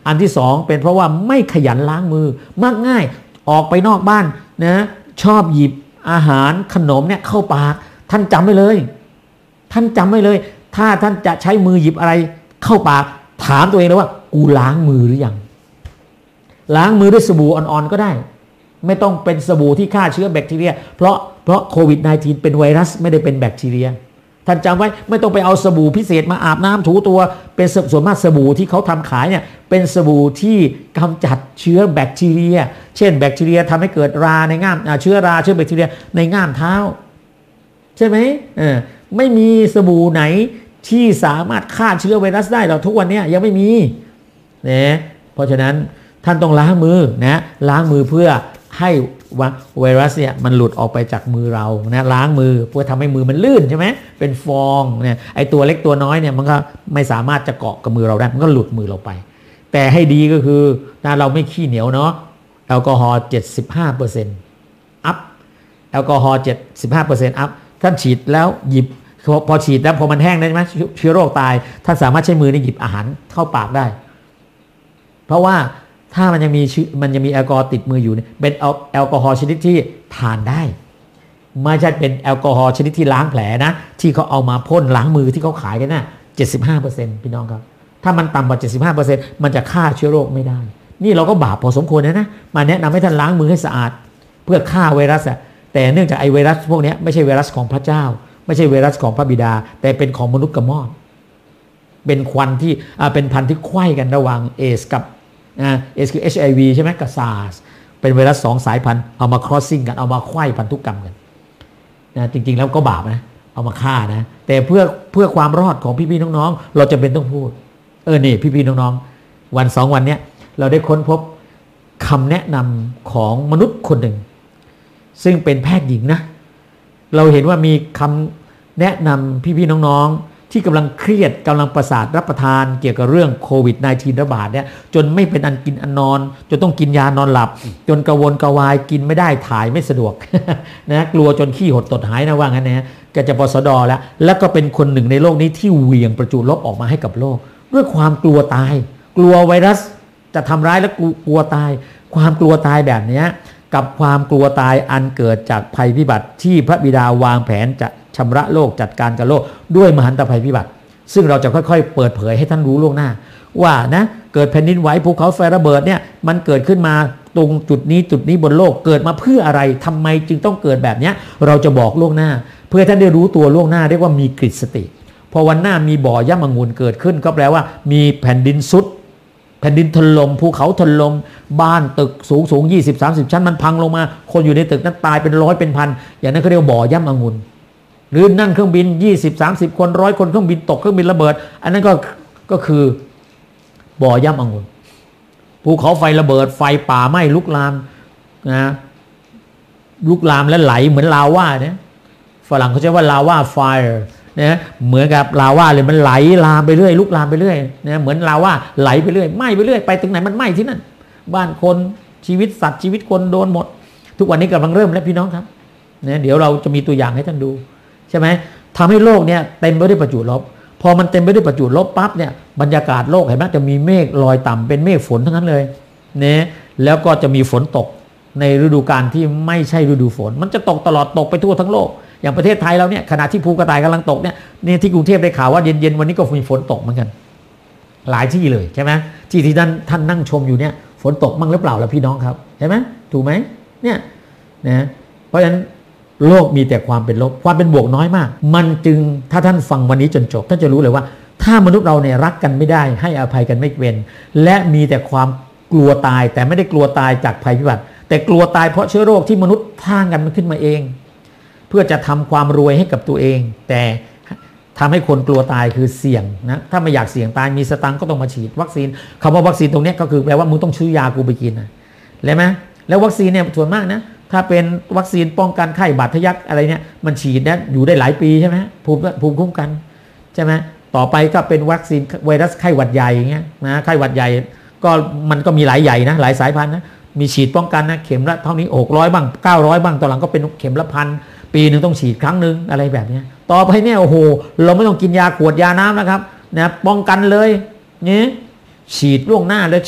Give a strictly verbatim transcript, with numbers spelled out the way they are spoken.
อันที่สองเป็นเพราะว่าไม่ขยันล้างมือมักง่ายออกไปนอกบ้านนะชอบหยิบอาหารขนมเนี่ยเข้าปากท่านจำไว้เลยท่านจำไว้เลยถ้าท่านจะใช้มือหยิบอะไรเข้าปากถามตัวเองเลยว่ากูล้างมือหรือยังล้างมือด้วยสบู่อ่อนๆก็ได้ไม่ต้องเป็นสบู่ที่ฆ่าเชื้อแบคทีเรียเพราะเพราะโควิด สิบเก้า เป็นไวรัสไม่ได้เป็นแบคทีเรียท่านจำไว้ไม่ต้องไปเอาสบู่พิเศษมาอาบน้ำถูตัวเป็นส่วนมากสบู่ที่เขาทำขายเนี่ยเป็นสบู่ที่กำจัดเชื้อแบคทีเรียเช่นแบคทีเรียทำให้เกิดราในง่ามเชื้อราเชื้อแบคทีเรียในง่ามเท้าใช่ไหมเออไม่มีสบู่ไหนที่สามารถฆ่าเชื้อไวรัสได้หรอกทุกวันนี้ยังไม่มีนะเพราะฉะนั้นท่านต้องล้างมือนะล้างมือเพื่อให้ไวรัสเนี่ยมันหลุดออกไปจากมือเรานะล้างมือเพื่อทำให้มือมันลื่นใช่ไหมเป็นฟองเนี่ยไอตัวเล็กตัวน้อยเนี่ยมันก็ไม่สามารถจะเกาะกับมือเราได้มันก็หลุดมือเราไปแต่ให้ดีก็คือถ้าเราไม่ขี้เหนียวเนาะแอลกอฮอล์ เจ็ดสิบห้าเปอร์เซ็นต์ อัพแอลกอฮอล์ เจ็ดสิบห้าเปอร์เซ็นต์ อัพท่านฉีดแล้วหยิบพอฉีดแล้วพอมันแห้งได้ไหมเชื้อโรคตายท่านสามารถใช้มือนี่หยิบอาหารเข้าปากได้เพราะว่าถ้ามันยังมีมันยังมีแอลกอฮอล์ติดมืออยู่เนี่ยเป็นแอลกอฮอล์ชนิดที่ทานได้ไม่ใช่เป็นแอลกอฮอล์ชนิดที่ล้างแผลนะที่เขาเอามาพ่นล้างมือที่เขาขายกันนะ เจ็ดสิบห้าเปอร์เซ็นต์ พี่น้องครับถ้ามันต่ำกว่า เจ็ดสิบห้าเปอร์เซ็นต์ มันจะฆ่าเชื้อโรคไม่ได้นี่เราก็บาปพอสมควรนะนะมาแนะนำให้ท่านล้างมือให้สะอาดเพื่อฆ่าไวรัสอะแต่เนื่องจากไอไวรัสพวกนี้ไม่ใช่ไวรัสของพระเจ้าไม่ใช่ไวรัสของพระบิดาแต่เป็นของมนุษย์กระมอดเป็นควันที่เป็นพันธุ์ที่ไขว้กันระหว่างเอสกับเอสคือ เอช ไอ วี ใช่ไหมกับ ซาร์ส เป็นไวรัสสองสายพันธุ์เอามาครอสซิ่งกันเอามาไขว้พันธุกรรมกันนะจริงๆแล้วก็บาปนะเอามาฆ่านะแต่เพื่อเพื่อความรอดของพี่ๆน้องๆเราจะเป็นต้องพูดเออนี่พี่ๆน้องๆวันสองวันเนี้ยเราได้ค้นพบคำแนะนำของมนุษย์คนหนึ่งซึ่งเป็นแพทย์หญิงนะเราเห็นว่ามีคำแนะนำพี่ๆน้องๆที่กำลังเครียดกำลังประสาทรับประทานเกี่ยวกับเรื่องโควิด สิบเก้า ระบาดเนี่ยจนไม่เป็นอันกินอันนอนจนต้องกินยานอนหลับจนกระวนกระวายกินไม่ได้ถ่ายไม่สะดวก นะกลัวจนขี้หดตดหายนะว่างั้นนะก็จะปสดแล้วแล้วก็เป็นคนหนึ่งในโลกนี้ที่เหวี่ยงประจุลบออกมาให้กับโลกด้วยความกลัวตายกลัวไวรัสจะทำร้ายและกลัวตายความกลัวตายแบบนี้กับความกลัวตายอันเกิดจากภัยพิบัติที่พระบิดาวางแผนจะชำระโลกจัดการกับโลกด้วยมหันตภัยพิบัติซึ่งเราจะค่อยๆเปิดเผยให้ท่านรู้ล่วงหน้าว่านะเกิดแผ่นดินไหวภูเขาไฟระเบิดเนี่ยมันเกิดขึ้นมาตรงจุดนี้จุดนี้บนโลกเกิดมาเพื่ออะไรทำไมจึงต้องเกิดแบบนี้เราจะบอกล่วงหน้าเพื่อท่านได้รู้ตัวล่วงหน้าเรียกว่ามีกฤตสติพอวันหน้ามีบ่อย่ำองุ่นเกิดขึ้นก็แปลว่ามีแผ่นดินซุดแผ่นดินถล่มภูเขาถล่มบ้านตึกสูงสูง ยี่สิบ สามสิบ ชั้นมันพังลงมาคนอยู่ในตึกนั้นตายเป็นร้อยเป็นพันอย่างนั้นเขาเรียกว่าบ่อย่ำองุ่นหรือนั่งเครื่องบิน ยี่สิบ สามสิบ คนร้อยคนเครื่องบินตกเครื่องบินระเบิดอันนั้นก็ก็คือบ่อย่ำองุ่นภูเขาไฟระเบิดไฟป่าไหม้ลุกลามนะลุกลามและไหลเหมือนลาวาเนี่ยฝรั่งเขาใช้ว่าลาวาไฟนะเหมือนกับลาวาเลยมันไหลลามไปเรื่อยลุกลามไปเรื่อยนะเหมือนลาวาไหลไปเรื่อยไหม้ไปเรื่อยไปถึงไหนมันไหม้ที่นั่นบ้านคนชีวิตสัตว์ชีวิตคนโดนหมดทุกวันนี้กำลังเริ่มแล้วพี่น้องครับนะเดี๋ยวเราจะมีตัวอย่างให้ท่านดูใช่ไหมทำให้โลกเนี่ยเต็มไปด้วยประจุลบพอมันเต็มไปด้วยประจุลบปั๊บเนี่ยบรรยากาศโลกเห็นไหมจะมีเมฆลอยต่ำเป็นเมฆฝนทั้งนั้นเลยเนี่ยแล้วก็จะมีฝนตกในฤดูกาลที่ไม่ใช่ฤดูฝนมันจะตกตลอดตกไปทั่วทั้งโลกอย่างประเทศไทยเราเนี่ยขณะที่ภูกระต่ายกำลังตกเนี่ยนี่ที่กรุงเทพได้ข่าวว่าเย็นๆวันนี้ก็มีฝนตกเหมือนกันหลายที่เลยใช่ไหมที่ที่ท่านท่านนั่งชมอยู่เนี่ยฝนตกมั่งหรือเปล่าล่ะพี่น้องครับใช่ไหมถูกไหมเนี่ยนะเพราะฉะนั้นโลกมีแต่ความเป็นลบความเป็นบวกน้อยมากมันจึงถ้าท่านฟังวันนี้จนจบท่านจะรู้เลยว่าถ้ามนุษย์เราเนี่ยรักกันไม่ได้ให้อภัยกันไม่เป็นและมีแต่ความกลัวตายแต่ไม่ได้กลัวตายจากภัยพิบัติแต่กลัวตายเพราะเชื้อโรคที่มนุษย์สร้างกันมันขึ้นมาเองเพื่อจะทำความรวยให้กับตัวเองแต่ทำให้คนกลัวตายคือเสี่ยงนะถ้าไม่อยากเสี่ยงตายมีสตังค์ก็ต้องมาฉีดวัคซีนคำว่าวัคซีนตรงนี้ก็คือแปลว่ามึงต้องซื้อยากูไปกินนะแล้วไหมแล้ววัคซีนเนี่ยส่วนมากนะถ้าเป็นวัคซีนป้องกันไข้บาดทะยักอะไรเนี่ยมันฉีดนะอยู่ได้หลายปีใช่ไหมภูมิภูมิคุ้มกันใช่ไหมต่อไปก็เป็นวัคซีนไวรัสไข้หวัดใหญ่อย่างเงี้ยนะไข้หวัดใหญ่ก็มันก็มีหลายใหญ่นะหลายสายพันธุ์นะมีฉีดป้องกันนะเข็มละเท่านี้หกร้อยบ้างเก้าร้อยบ้างตอนหลังก็เป็นเข็มละพันปีหนึ่งต้องฉีดครั้งหนึ่งอะไรแบบนี้ต่อไปเนี่ยโอ้โหเราไม่ต้องกินยาขวดยาน้ำนะครับนะป้องกันเลยนี่ฉีดล่วงหน้าเลย